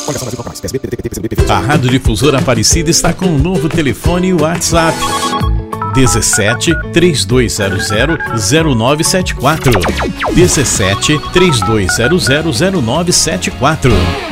A Rádio Difusora Aparecida está com um novo telefone e WhatsApp: 17 3200 0974. 17 3200 0974.